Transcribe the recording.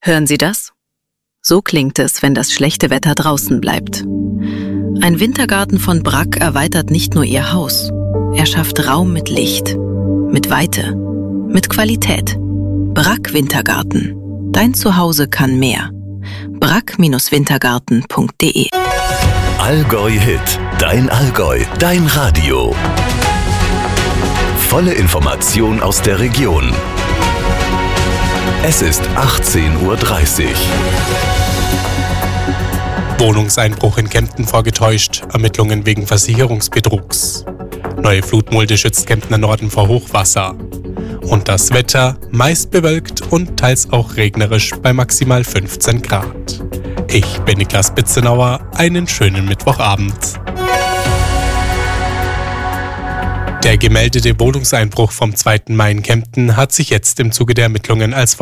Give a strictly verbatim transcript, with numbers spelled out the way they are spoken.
Hören Sie das? So klingt es, wenn das schlechte Wetter draußen bleibt. Ein Wintergarten von Bragg erweitert nicht nur Ihr Haus. Er schafft Raum mit Licht, mit Weite, mit Qualität. Bragg Wintergarten. Dein Zuhause kann mehr. bragg Wintergarten punkt de Allgäu Hit. Dein Allgäu. Dein Radio. Volle Information aus der Region. Es ist achtzehn Uhr dreißig. Wohnungseinbruch in Kempten vorgetäuscht. Ermittlungen wegen Versicherungsbetrugs. Neue Flutmulde schützt Kemptener Norden vor Hochwasser. Und das Wetter meist bewölkt und teils auch regnerisch bei maximal fünfzehn Grad. Ich bin Niklas Bitzenauer. Einen schönen Mittwochabend. Der gemeldete Wohnungseinbruch vom zweiten Mai in Kempten hat sich jetzt im Zuge der Ermittlungen als